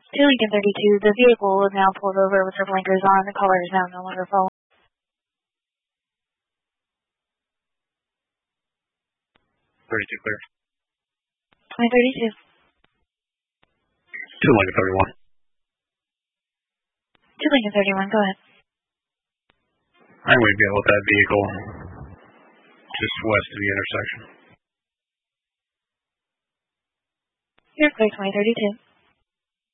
To Lincoln 32, the vehicle is now pulled over with her blinkers on. The caller is now no longer following. 32 clear. 2032. To Lincoln 31. To Lincoln 31, go ahead. I would be with that vehicle just west of the intersection. You're clear, 2032.